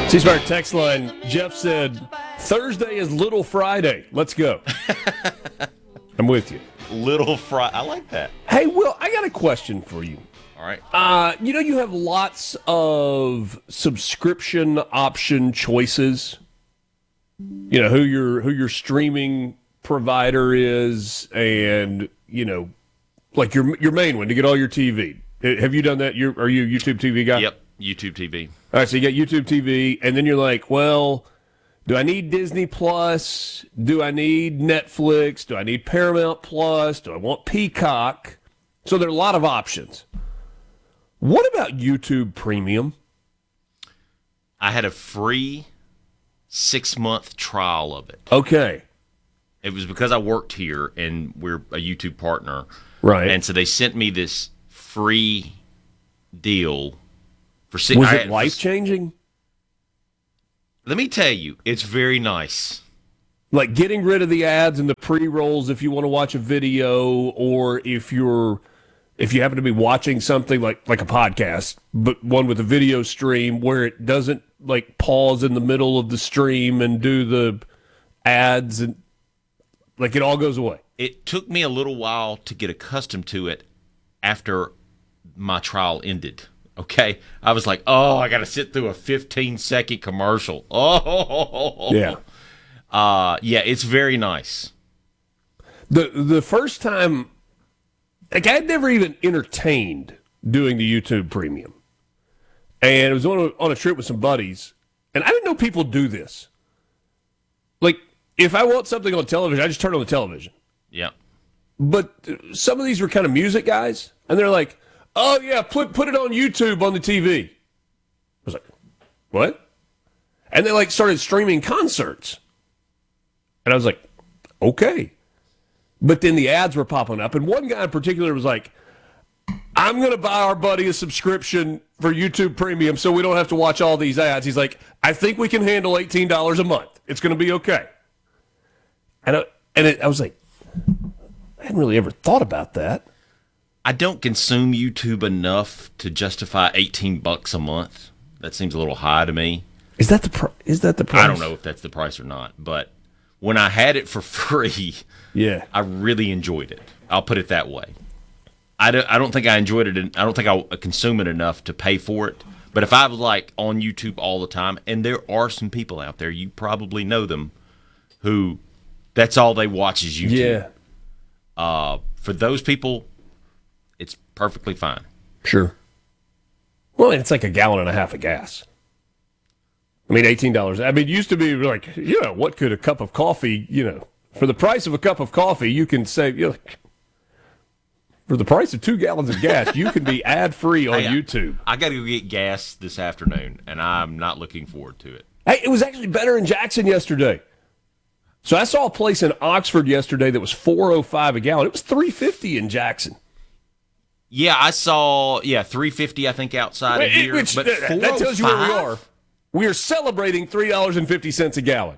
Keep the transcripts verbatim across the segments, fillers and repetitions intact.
C-Spire text line, Jeff said, Thursday is Little Friday. Let's go. I'm with you. Little Friday. I like that. Hey, Will, I got a question for you. All right. Uh, you know, you have lots of subscription option choices. You know, who your who your streaming provider is, and, you know, like your your main one to get all your T V. Have you done that? You're, are you a YouTube T V guy? Yep, YouTube T V. All right, so you got YouTube T V, and then you're like, well, do I need Disney Plus? Do I need Netflix? Do I need Paramount Plus? Do I want Peacock? So there are a lot of options. What about YouTube Premium? I had a free six-month trial of it. Okay. It was because I worked here, and we're a YouTube partner. Right. And so they sent me this free deal for six. Was I- it life-changing? Let me tell you, it's very nice. Like getting rid of the ads and the pre-rolls if you want to watch a video, or if you're if you happen to be watching something like like a podcast, but one with a video stream where it doesn't like pause in the middle of the stream and do the ads, and like it all goes away. It took me a little while to get accustomed to it after my trial ended. Okay, I was like, oh, I got to sit through a fifteen second commercial. Oh, Yeah. uh, yeah, it's very nice. The the first time, like I'd never even entertained doing the YouTube Premium, and it was on a, on a trip with some buddies, and I didn't know people do this. Like, if I want something on television, I just turn on the television. Yeah. But some of these were kind of music guys, and they're like, oh, yeah, put put it on YouTube on the T V. I was like, what? And they, like, started streaming concerts. And I was like, okay. But then the ads were popping up, and one guy in particular was like, I'm going to buy our buddy a subscription for YouTube Premium so we don't have to watch all these ads. He's like, I think we can handle eighteen dollars a month. It's going to be okay. And I, and it, I was like, I hadn't really ever thought about that. I don't consume YouTube enough to justify eighteen bucks a month. That seems a little high to me. Is that the pr- is that the price? I don't know if that's the price or not, but when I had it for free, Yeah. I really enjoyed it. I'll put it that way. I don't, I don't think I enjoyed it. I don't think I consume it enough to pay for it. But if I was like on YouTube all the time, and there are some people out there, you probably know them, who that's all they watch is YouTube. Yeah. Uh, for those people, it's perfectly fine. Sure. Well, it's like a gallon and a half of gas. I mean, eighteen dollars. I mean, it used to be like, you know, what could a cup of coffee, you know, for the price of a cup of coffee, you can save, you know, for the price of two gallons of gas, you can be ad-free on Hey, YouTube. I, I got to go get gas this afternoon, and I'm not looking forward to it. Hey, it was actually better in Jackson yesterday. So I saw a place in Oxford yesterday that was four oh five a gallon. It was three fifty in Jackson. Yeah, I saw, yeah, three fifty I think outside of here. Which, but that, that tells you where we four oh five? are. We are celebrating three dollars and fifty cents a gallon.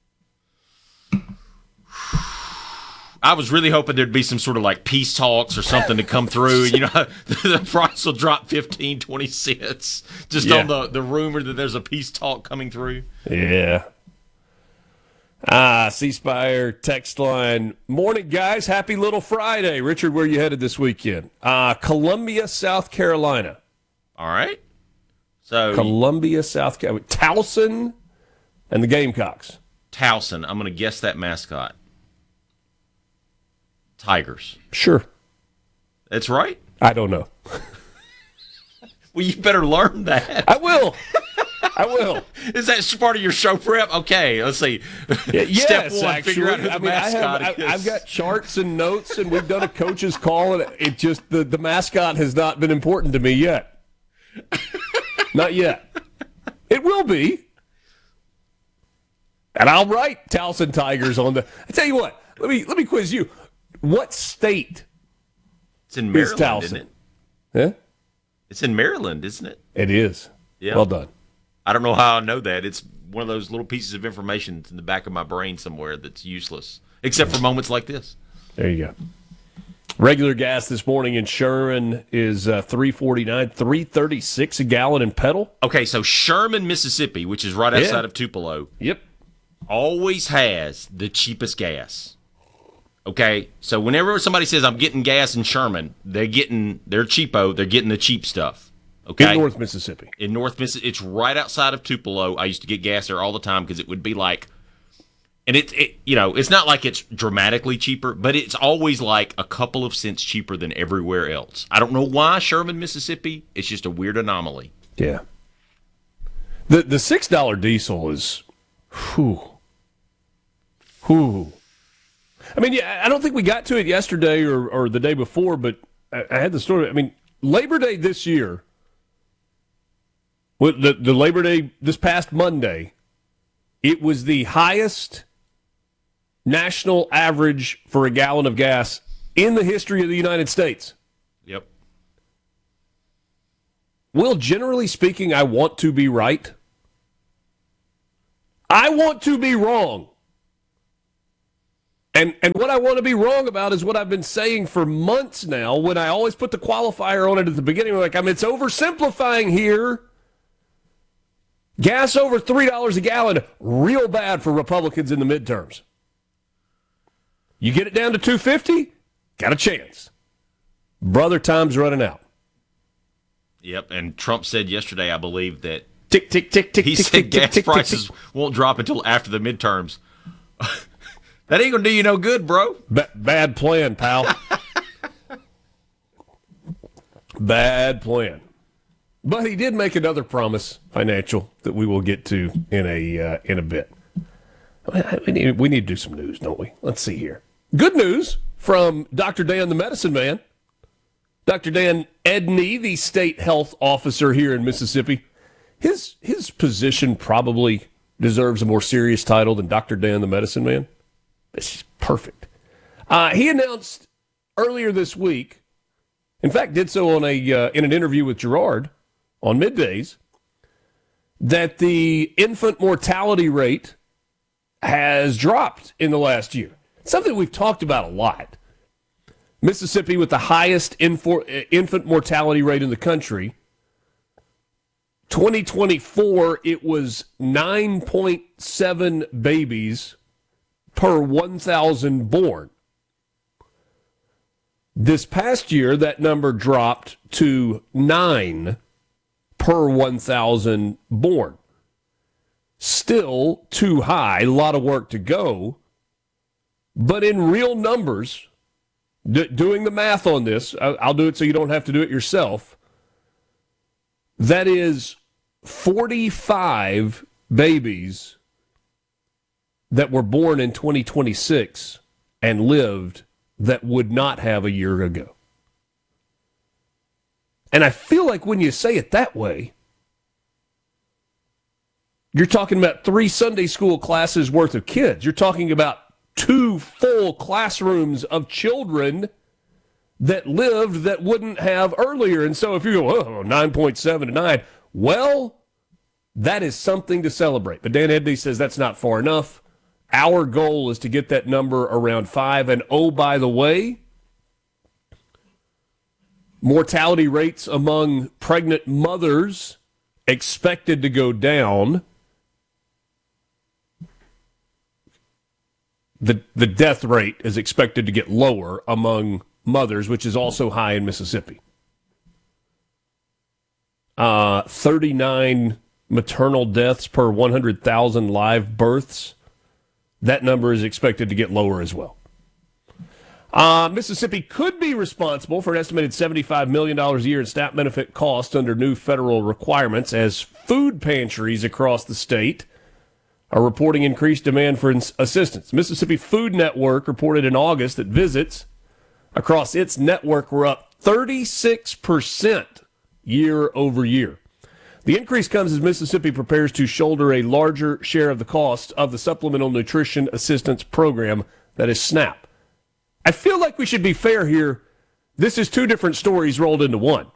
I was really hoping there'd be some sort of like peace talks or something to come through. You know, the price will drop fifteen, twenty cents just Yeah. on the, the rumor that there's a peace talk coming through. Yeah. Ah, C-Spire text line. Morning, guys. Happy Little Friday. Richard, where you headed this weekend? Uh, Columbia, South Carolina. All right. So, Columbia, South Carolina. Towson and the Gamecocks. Towson, I'm going to guess that mascot. Tigers. Sure. That's right. I don't know. Well, you better learn that. I will. I will. Is that part of your show prep? Okay, let's see. Yeah, Step yes, one, actually. figure out who the I mean, I have, mascot I, is. I've got charts and notes, and we've done a coach's call, and it just the, the mascot has not been important to me yet. Not yet. It will be. And I'll write Towson Tigers on the. I tell you what. Let me let me quiz you. What state It's in is Maryland, Towson? isn't it? Yeah, It's in Maryland, isn't it? it is. Yeah. Well done. I don't know how I know that. It's one of those little pieces of information in the back of my brain somewhere that's useless, except for moments like this. There you go. Regular gas this morning in Sherman is uh, three forty-nine, three thirty-six a gallon in Petal. Okay, so Sherman, Mississippi, which is right outside Yeah. of Tupelo, Yep. always has the cheapest gas. Okay, so whenever somebody says I'm getting gas in Sherman, they're getting they're cheapo. They're getting the cheap stuff. Okay, In North Mississippi. in North Mississippi, it's right outside of Tupelo. I used to get gas there all the time because it would be like, and it, it you know it's not like it's dramatically cheaper, but it's always like a couple of cents cheaper than everywhere else. I don't know why Sherman, Mississippi. It's just a weird anomaly. Yeah. The the six dollar diesel is, whew, whew. I mean, yeah, I don't think we got to it yesterday or, or the day before, but I, I had the story. I mean, Labor Day this year, with the the Labor Day this past Monday, it was the highest national average for a gallon of gas in the history of the United States. Yep. Well, generally speaking, I want to be right. I want to be wrong. And and what I want to be wrong about is what I've been saying for months now when I always put the qualifier on it at the beginning. Like, I mean, it's oversimplifying here. Gas over three dollars a gallon, real bad for Republicans in the midterms. You get it down to two fifty, got a chance. Brother, time's running out. Yep. And Trump said yesterday, I believe, that Tick, tick, tick, tick, he tick, said tick, gas tick, tick, prices tick. won't drop until after the midterms. That ain't gonna do you no good, bro. Ba- bad plan, pal. Bad plan. But he did make another promise, financial, that we will get to in a uh, in a bit. We need, we need to do some news, don't we? Let's see here. Good news from Doctor Dan, the medicine man. Doctor Dan Edney, the state health officer here in Mississippi. His his position probably deserves a more serious title than Doctor Dan, the medicine man. It's perfect. Uh, he announced earlier this week, in fact, did so on a uh, in an interview with Gerard on Middays, that the infant mortality rate has dropped in the last year. Something we've talked about a lot. Mississippi with the highest infor- infant mortality rate in the country. twenty twenty-four, it was nine point seven babies per one thousand born. This past year, that number dropped to nine per one thousand born. Still too high, a lot of work to go. But in real numbers, d- doing the math on this, I- I'll do it so you don't have to do it yourself. That is forty-five babies that were born in twenty twenty-six and lived that would not have a year ago. And I feel like when you say it that way, you're talking about three Sunday school classes worth of kids. You're talking about two full classrooms of children that lived that wouldn't have earlier. And so if you go, oh, nine point seven to nine, well, that is something to celebrate. But Dan Edney says that's not far enough. Our goal is to get that number around five. And oh, by the way, mortality rates among pregnant mothers expected to go down. The, the death rate is expected to get lower among mothers, which is also high in Mississippi. Uh, thirty-nine maternal deaths per one hundred thousand live births. That number is expected to get lower as well. Uh, Mississippi could be responsible for an estimated seventy-five million dollars a year in SNAP benefit costs under new federal requirements as food pantries across the state are reporting increased demand for assistance. Mississippi Food Network reported in August that visits across its network were up thirty-six percent year over year. The increase comes as Mississippi prepares to shoulder a larger share of the cost of the Supplemental Nutrition Assistance Program that is SNAP. I feel like we should be fair here. This is two different stories rolled into one.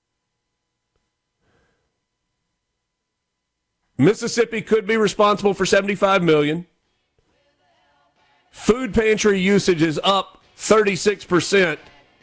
Mississippi could be responsible for seventy-five million dollars. Food pantry usage is up thirty-six percent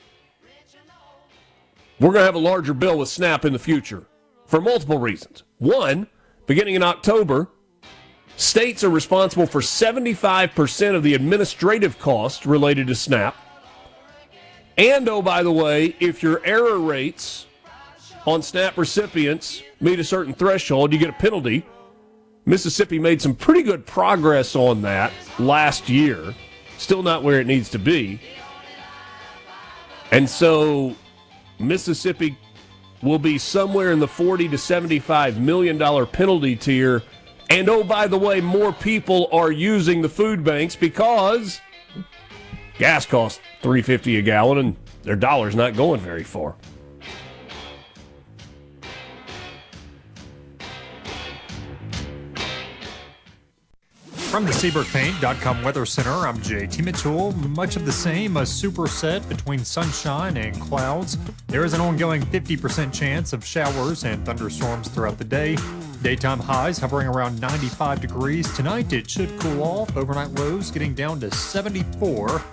we're going to have a larger bill with SNAP in the future for multiple reasons. One, beginning in October, states are responsible for seventy-five percent of the administrative costs related to SNAP. And, oh, by the way, if your error rates on SNAP recipients meet a certain threshold, you get a penalty. Mississippi made some pretty good progress on that last year. Still not where it needs to be. And so Mississippi will be somewhere in the forty to seventy-five million dollars penalty tier. And, oh, by the way, more people are using the food banks because gas costs three dollars and fifty cents a gallon and their dollar's not going very far. From the Seabrook Paint dot com Weather Center, I'm J T Mitchell. Much of the same, a superset between sunshine and clouds. There is an ongoing fifty percent chance of showers and thunderstorms throughout the day. Daytime highs hovering around ninety-five degrees. Tonight it should cool off. Overnight lows getting down to seventy-four.